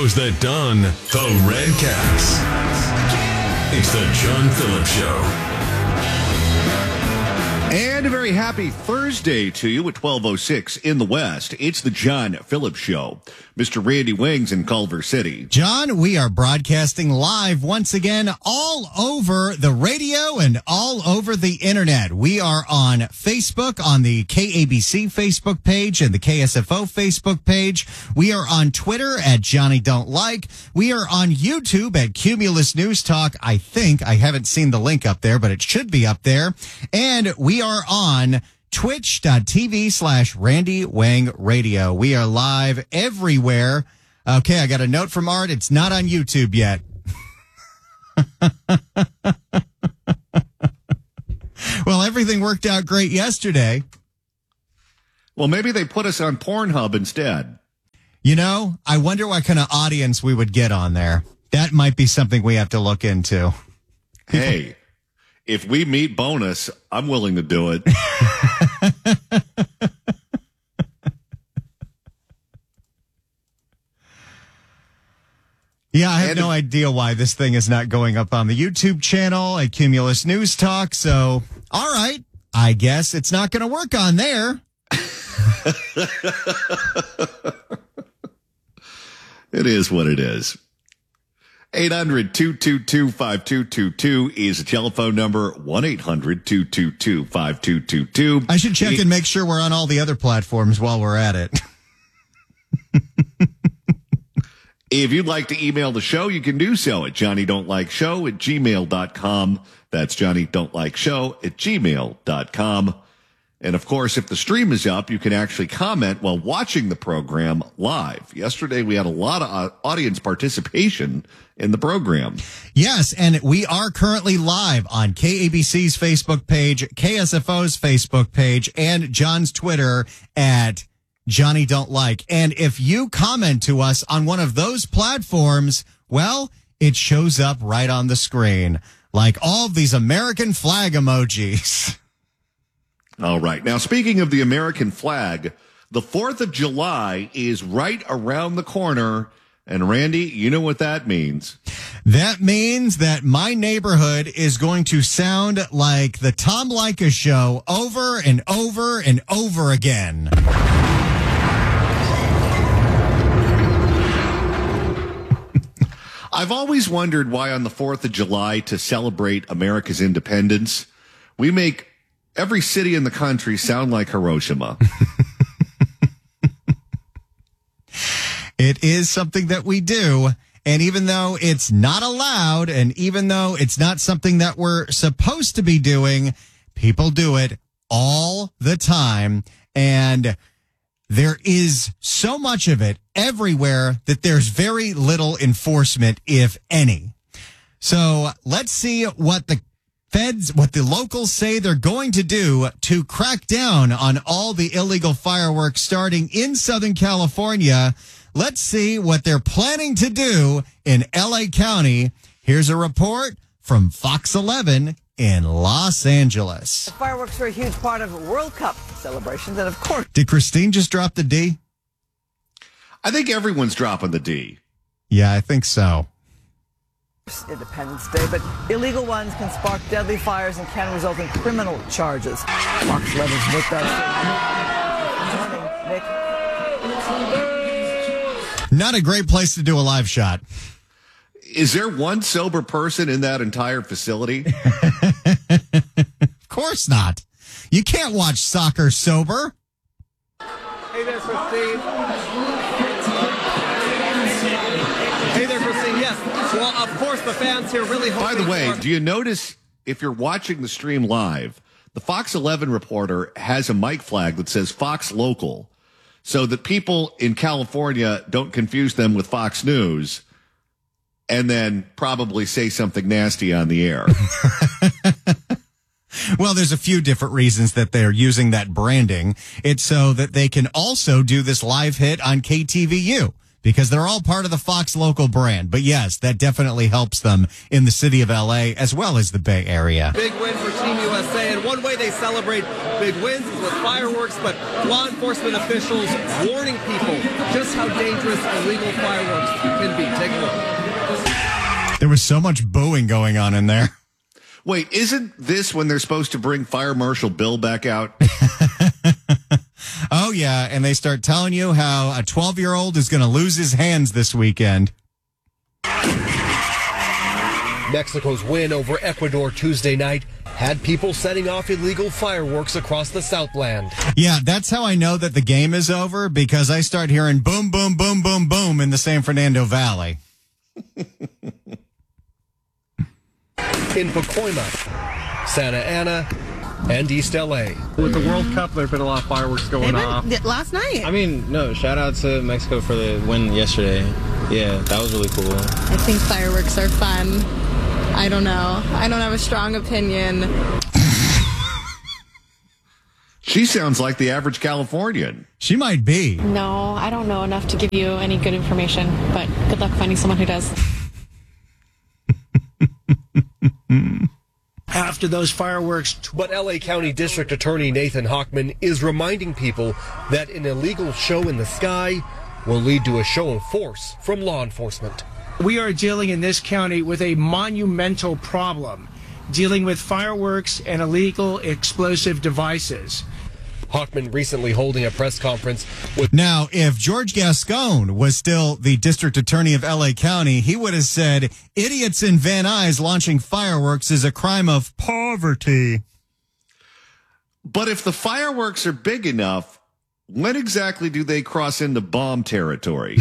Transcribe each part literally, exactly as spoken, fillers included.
shows that don the red caps. It's the John Phillips Show. And a very happy Thursday to you at twelve oh six in the West. It's the John Phillips Show. Mister Randy Wings in Culver City. John, we are broadcasting live once again all over the radio and all over the internet. We are on Facebook, on the K A B C Facebook page and the K S F O Facebook page. We are on Twitter at Johnny Don't Like. We are on YouTube at Cumulus News Talk. I think I haven't seen the link up there, but it should be up there. And we are on twitch.tv slash Randy Wang Radio. We are live everywhere. Okay, I got a note from Art. It's not on YouTube yet. Well, everything worked out great yesterday. Well, maybe they put us on Pornhub instead. You know, I wonder what kind of audience we would get on there. That might be something we have to look into. Hey, if we meet bonus, I'm willing to do it. Yeah, I have no idea why this thing is not going up on the YouTube channel at Cumulus News Talk. So, all right, I guess it's not going to work on there. It is what it is. eight hundred, two two two, five two two two is a telephone number. one eight hundred, two two two, five two two two. I should check and make sure we're on all the other platforms while we're at it. If you'd like to email the show, you can do so at johnny don't like show at gmail dot com. That's johnny don't like show at gmail dot com. And, of course, if the stream is up, you can actually comment while watching the program live. Yesterday, we had a lot of audience participation in the program. Yes, and we are currently live on K A B C's Facebook page, K S F O's Facebook page, and John's Twitter at Johnny Don't Like. And if you comment to us on one of those platforms, well, it shows up right on the screen, like all of these American flag emojis. All right. Now, speaking of the American flag, the fourth of July is right around the corner. And Randy, you know what that means. That means that my neighborhood is going to sound like the Tom Leykis show over and over and over again. I've always wondered why on the fourth of July, to celebrate America's independence, we make every city in the country sound like Hiroshima. It is something that we do. And even though it's not allowed, and even though it's not something that we're supposed to be doing, people do it all the time. And there is so much of it everywhere that there's very little enforcement, if any. So let's see what the feds, what the locals say they're going to do to crack down on all the illegal fireworks starting in Southern California. Let's see what they're planning to do in L A County. Here's a report from Fox eleven in Los Angeles. Fireworks are a huge part of World Cup celebrations, and of course... Did Christine just drop the D? I think everyone's dropping the D. Yeah, I think so. Independence Day, but illegal ones can spark deadly fires and can result in criminal charges. Fox eleven's Nick Nick. Not a great place to do a live shot. Is there one sober person in that entire facility? Of course not. You can't watch soccer sober. Hey there, Christine. Hey there, Christine. Yes. Well, of course, the fans here really hope. By the way, do you notice if you're watching the stream live, the Fox eleven reporter has a mic flag that says Fox Local, so that people in California don't confuse them with Fox News and then probably say something nasty on the air. Well, there's a few different reasons that they're using that branding. It's so that they can also do this live hit on K T V U, because they're all part of the Fox Local brand. But yes, that definitely helps them in the city of L A as well as the Bay Area. Big win for Team U S say. And one way they celebrate big wins is with fireworks, but law enforcement officials warning people just how dangerous illegal fireworks can be. Take a look. There was so much booing going on in there. Wait, isn't this when they're supposed to bring Fire Marshal Bill back out? Oh, yeah, and they start telling you how a twelve-year-old is going to lose his hands this weekend. Mexico's win over Ecuador Tuesday night had people setting off illegal fireworks across the Southland. Yeah, that's how I know that the game is over, because I start hearing boom, boom, boom, boom, boom in the San Fernando Valley. In Pacoima, Santa Ana, and East L A. With the World Cup, there have been a lot of fireworks going They've been, off. th- last night. I mean, no, shout out to Mexico for the win yesterday. Yeah, that was really cool. I think fireworks are fun. I don't know. I don't have a strong opinion. She sounds like the average Californian. She might be. No, I don't know enough to give you any good information, but good luck finding someone who does. After those fireworks. But L A County District Attorney Nathan Hochman is reminding people that an illegal show in the sky will lead to a show of force from law enforcement. We are dealing in this county with a monumental problem, dealing with fireworks and illegal explosive devices. Hochman recently holding a press conference with... Now, if George Gascon was still the district attorney of L A County, he would have said, idiots in Van Nuys launching fireworks is a crime of poverty. But if the fireworks are big enough, when exactly do they cross into bomb territory?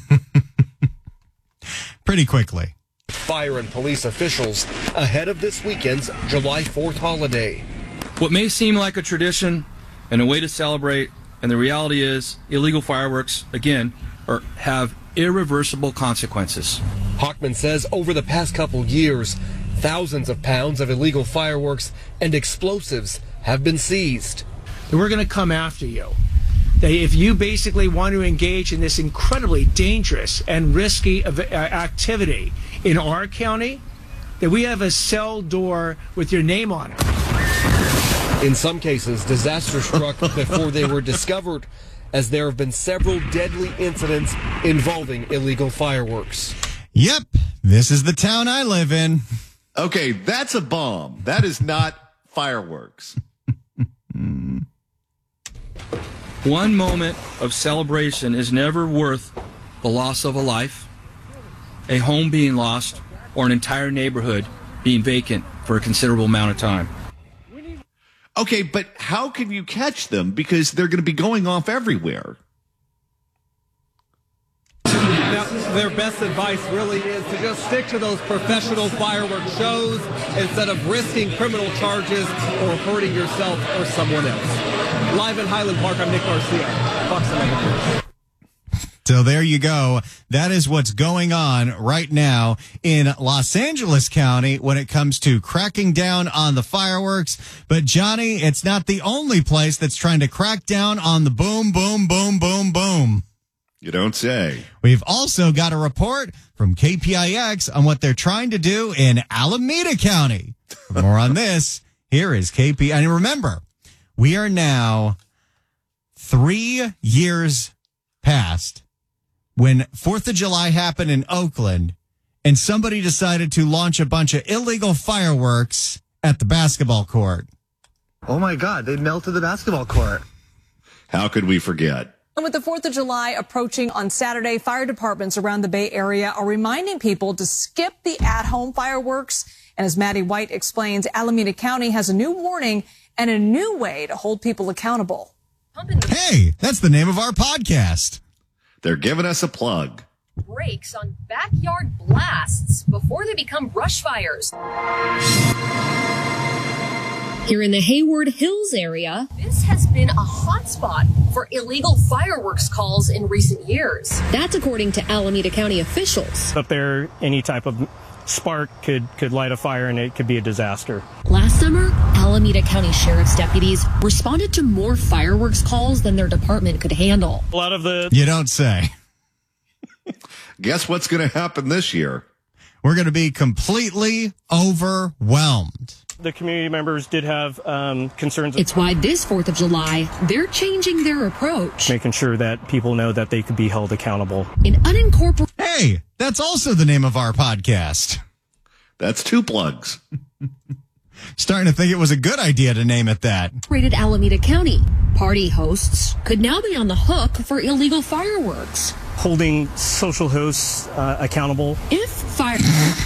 Pretty quickly. Fire and police officials ahead of this weekend's July fourth holiday. What may seem like a tradition and a way to celebrate, and the reality is illegal fireworks, again, are, have irreversible consequences. Hochman says over the past couple years, thousands of pounds of illegal fireworks and explosives have been seized. We're going to come after you. They, if you basically want to engage in this incredibly dangerous and risky uh, activity in our county, that we have a cell door with your name on it. In some cases, disaster struck before they were discovered, as there have been several deadly incidents involving illegal fireworks. Yep, this is the town I live in. Okay, that's a bomb. That is not fireworks. One moment of celebration is never worth the loss of a life, a home being lost, or an entire neighborhood being vacant for a considerable amount of time. Okay, but how can you catch them? Because they're going to be going off everywhere. Now, their best advice really is to just stick to those professional fireworks shows instead of risking criminal charges or hurting yourself or someone else. Live in Highland Park, I'm Nick Garcia, Fox eleven. So there you go. That is what's going on right now in Los Angeles County when it comes to cracking down on the fireworks. But Johnny, it's not the only place that's trying to crack down on the boom, boom, boom, boom, boom. You don't say. We've also got a report from K P I X on what they're trying to do in Alameda County. For more on this, here is K P I. And remember, we are now three years past when fourth of July happened in Oakland and somebody decided to launch a bunch of illegal fireworks at the basketball court. Oh, my God. They melted the basketball court. How could we forget? And with the fourth of July approaching on Saturday, fire departments around the Bay Area are reminding people to skip the at-home fireworks. And as Maddie White explains, Alameda County has a new warning and a new way to hold people accountable. Hey, that's the name of our podcast. They're giving us a plug. Brakes on backyard blasts before they become brush fires. Here in the Hayward Hills area, this has been a hotspot for illegal fireworks calls in recent years. That's according to Alameda County officials. Up there, any type of spark could, could light a fire and it could be a disaster. Last summer, Alameda County Sheriff's deputies responded to more fireworks calls than their department could handle. A lot of the... You don't say. Guess what's going to happen this year? We're going to be completely overwhelmed. The community members did have um, concerns. It's why this fourth of July, they're changing their approach. Making sure that people know that they could be held accountable. In unincorporated... Hey, that's also the name of our podcast. That's two plugs. Starting to think it was a good idea to name it that. Rated Alameda County. Party hosts could now be on the hook for illegal fireworks. Holding social hosts uh, accountable. If fire...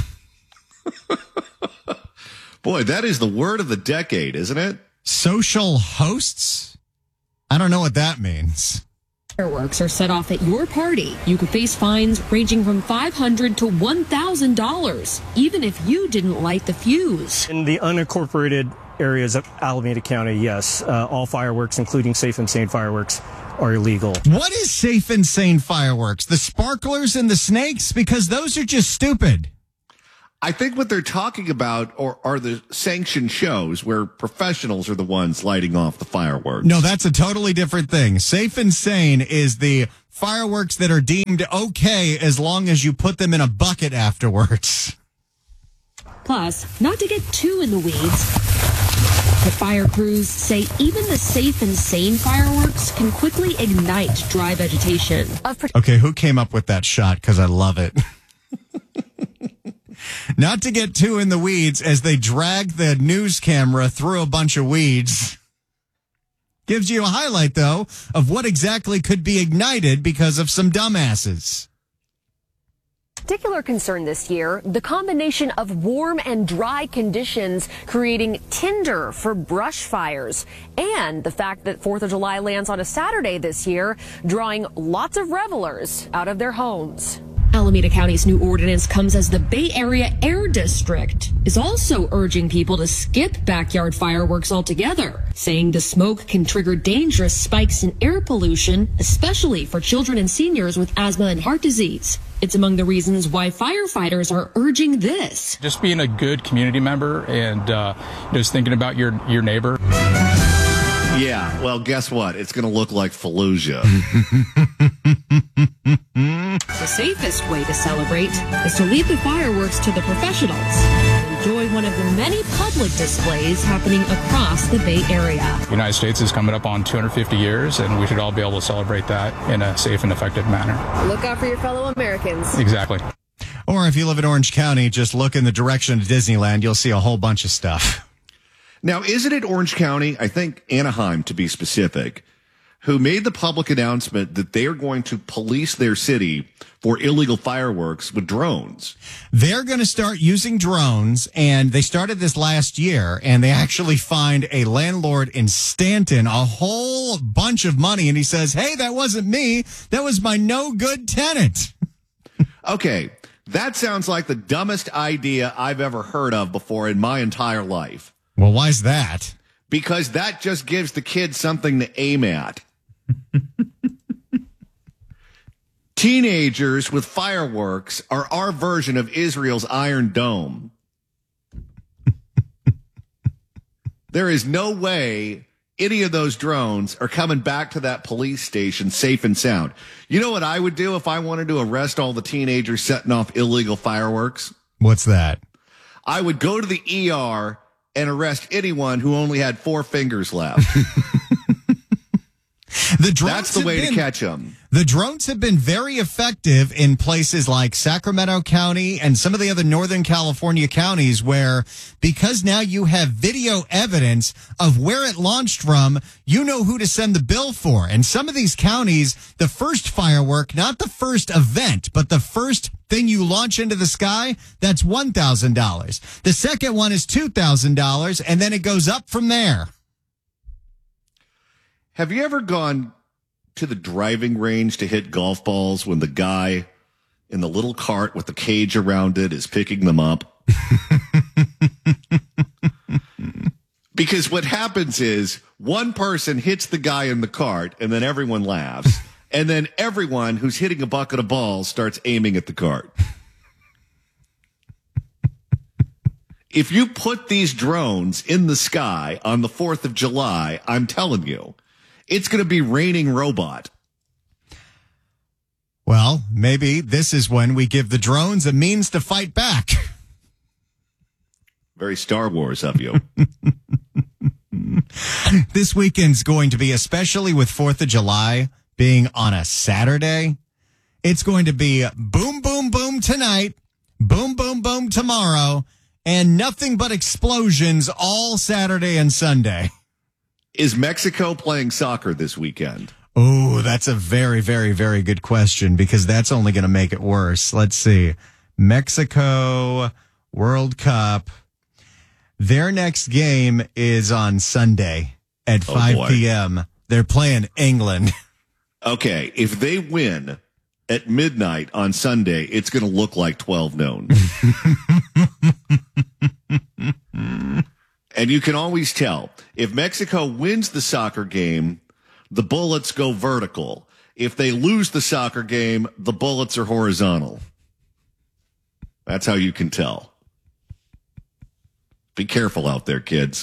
Boy, that is the word of the decade, isn't it? Social hosts? I don't know what that means. Fireworks are set off at your party. You could face fines ranging from five hundred dollars to one thousand dollars, even if you didn't light the fuse. In the unincorporated areas of Alameda County, yes, uh, all fireworks, including Safe and Sane fireworks, are illegal. What is Safe and Sane fireworks? The sparklers and the snakes? Because those are just stupid. I think what they're talking about are, are the sanctioned shows where professionals are the ones lighting off the fireworks. No, that's a totally different thing. Safe and Sane is the fireworks that are deemed okay as long as you put them in a bucket afterwards. Plus, not to get too in the weeds, the fire crews say even the Safe and Sane fireworks can quickly ignite dry vegetation. Okay, who came up with that shot? Because I love it. Not to get too in the weeds as they drag the news camera through a bunch of weeds. Gives you a highlight, though, of what exactly could be ignited because of some dumbasses. Particular concern this year, the combination of warm and dry conditions creating tinder for brush fires, and the fact that fourth of July lands on a Saturday this year, drawing lots of revelers out of their homes. Alameda County's new ordinance comes as the Bay Area Air District is also urging people to skip backyard fireworks altogether, saying the smoke can trigger dangerous spikes in air pollution, especially for children and seniors with asthma and heart disease. It's among the reasons why firefighters are urging this. Just being a good community member and uh, just thinking about your, your neighbor. Yeah, well, guess what? It's going to look like Fallujah. The safest way to celebrate is to leave the fireworks to the professionals and enjoy one of the many public displays happening across the Bay Area. The United States is coming up on two hundred fifty years, and we should all be able to celebrate that in a safe and effective manner. Look out for your fellow Americans. Exactly. Or if you live in Orange County, just look in the direction of Disneyland. You'll see a whole bunch of stuff. Now, isn't it Orange County, I think Anaheim to be specific, who made the public announcement that they are going to police their city for illegal fireworks with drones? They're going to start using drones, and they started this last year, and they actually fined a landlord in Stanton a whole bunch of money, and he says, hey, that wasn't me. That was my no-good tenant. Okay, that sounds like the dumbest idea I've ever heard of before in my entire life. Well, why's that? Because that just gives the kids something to aim at. Teenagers with fireworks are our version of Israel's Iron Dome. There is no way any of those drones are coming back to that police station safe and sound. You know what I would do if I wanted to arrest all the teenagers setting off illegal fireworks? What's that? I would go to the E R and arrest anyone who only had four fingers left. The drones That's the way been, to catch them. The drones have been very effective in places like Sacramento County and some of the other Northern California counties where, because now you have video evidence of where it launched from, you know who to send the bill for. And some of these counties, the first firework, not the first event, but the first thing you launch into the sky, that's one thousand dollars. The second one is two thousand dollars, and then it goes up from there. Have you ever gone to the driving range to hit golf balls when the guy in the little cart with the cage around it is picking them up? Because what happens is one person hits the guy in the cart and then everyone laughs. And then everyone who's hitting a bucket of balls starts aiming at the cart. If you put these drones in the sky on the fourth of July, I'm telling you, it's going to be raining robot. Well, maybe this is when we give the drones a means to fight back. Very Star Wars of you. This weekend's going to be, especially with fourth of July being on a Saturday, it's going to be boom, boom, boom tonight, boom, boom, boom tomorrow, and nothing but explosions all Saturday and Sunday. Is Mexico playing soccer this weekend? Oh, that's a very, very, very good question, because that's only going to make it worse. Let's see. Mexico World Cup. Their next game is on Sunday at Oh, five boy. p.m. They're playing England. Okay, if they win at midnight on Sunday, it's going to look like twelve noon. And you can always tell. If Mexico wins the soccer game, the bullets go vertical. If they lose the soccer game, the bullets are horizontal. That's how you can tell. Be careful out there, kids.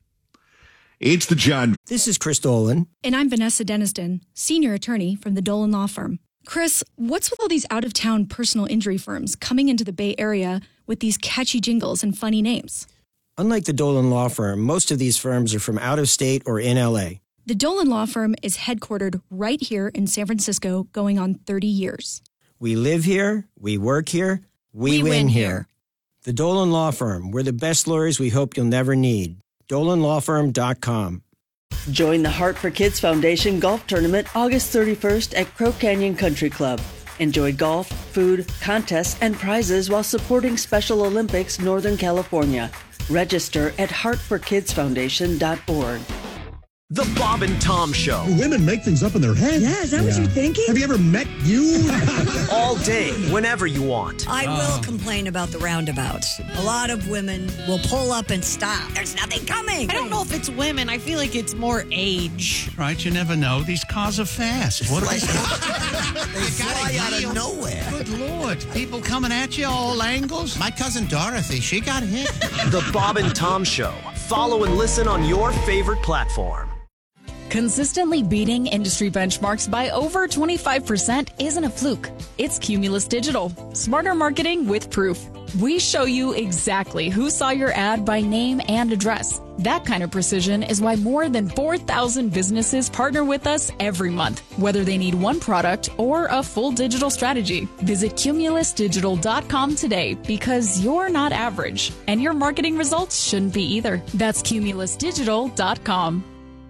It's the John. This is Chris Dolan. And I'm Vanessa Deniston, senior attorney from the Dolan Law Firm. Chris, what's with all these out-of-town personal injury firms coming into the Bay Area with these catchy jingles and funny names? Unlike the Dolan Law Firm, most of these firms are from out of state or in L A. The Dolan Law Firm is headquartered right here in San Francisco, going on thirty years. We live here, we work here, we, We win, win here. here. The Dolan Law Firm. We're the best lawyers we hope you'll never need. dolan law firm dot com. Join the Heart for Kids Foundation Golf Tournament August thirty-first at Crow Canyon Country Club. Enjoy golf, food, contests, and prizes while supporting Special Olympics Northern California. Register at heart for kids foundation dot org. The Bob and Tom Show. Do women make things up in their head? Yeah, is that what you're thinking? Have you ever met you? All day, whenever you want. I will complain about the roundabouts. A lot of women will pull up and stop. There's nothing coming. I don't know if it's women. I feel like it's more age. Right, you never know. These cars are fast. What are they? They fly out of nowhere. Good Lord. People coming at you all angles. My cousin Dorothy, she got hit. The Bob and Tom Show. Follow and listen on your favorite platform. Consistently beating industry benchmarks by over twenty-five percent isn't a fluke. It's Cumulus Digital. Smarter marketing with proof. We show you exactly who saw your ad by name and address. That kind of precision is why more than four thousand businesses partner with us every month, whether they need one product or a full digital strategy. Visit cumulus digital dot com today, because you're not average, and your marketing results shouldn't be either. That's cumulus digital dot com.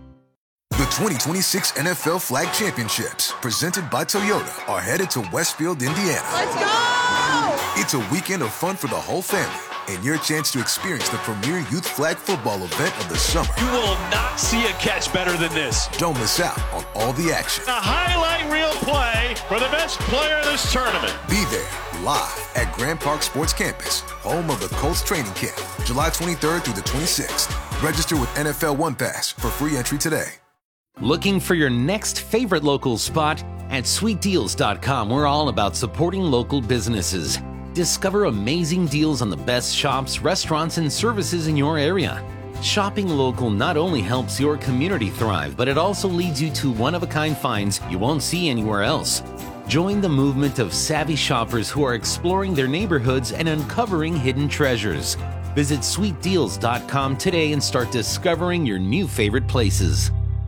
The twenty twenty-six N F L Flag Championships, presented by Toyota, are headed to Westfield, Indiana. Let's go! It's a weekend of fun for the whole family, and your chance to experience the premier youth flag football event of the summer. You will not see a catch better than this. Don't miss out on all the action. A highlight reel play for the best player in this tournament. Be there, live at Grand Park Sports Campus, home of the Colts training camp, July twenty-third through the twenty-sixth. Register with N F L One Pass for free entry today. Looking for your next favorite local spot? At sweet deals dot com, we're all about supporting local businesses. Discover amazing deals on the best shops, restaurants, and services in your area. Shopping local not only helps your community thrive, but it also leads you to one-of-a-kind finds you won't see anywhere else. Join the movement of savvy shoppers who are exploring their neighborhoods and uncovering hidden treasures. Visit sweet deals dot com today and start discovering your new favorite places.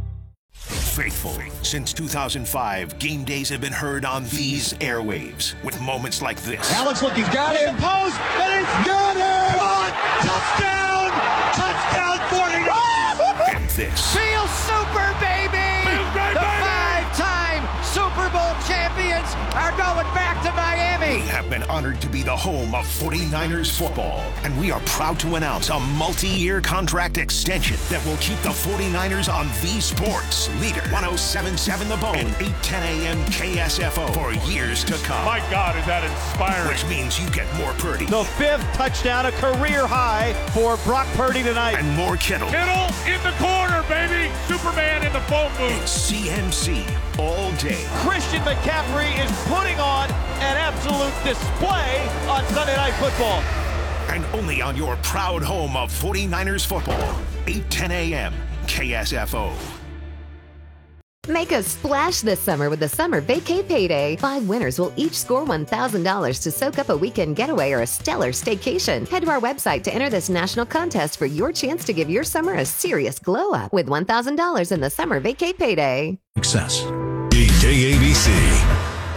Faithful. Since two thousand five, game days have been heard on these airwaves with moments like this. Alex looking, got him. Post, and it's got him. Touchdown! Touchdown forty-nine! And this. Feel super, baby! The five-time Super Bowl champions are going back to Miami. We have been honored to be the home of forty-niners football, and we are proud to announce a multi-year contract extension that will keep the forty-niners on the sports leader, ten seventy-seven The Bone, and eight ten a.m. K S F O for years to come. My God, is that inspiring. Which means you get more Purdy. The fifth touchdown, a career high for Brock Purdy tonight. And more Kittle. Kittle in the corner, baby. Superman in the phone booth. It's C M C all day. Christian McCaffrey is putting on an absolute display on Sunday Night Football. And only on your proud home of forty-niners football, eight ten a.m. K S F O. Make a splash this summer with the Summer Vacay Payday. Five winners will each score one thousand dollars to soak up a weekend getaway or a stellar staycation. Head to our website to enter this national contest for your chance to give your summer a serious glow up with one thousand dollars in the Summer Vacay Payday. Success. K A B C.